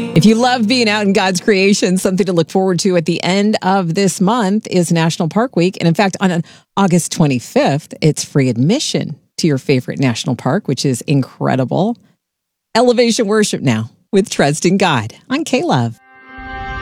If you love being out in God's creation, something to look forward to at the end of this month is National Park Week. And in fact, on August 25th, it's free admission to your favorite national park, which is incredible. Elevation Worship now with Trust in God on K-Love.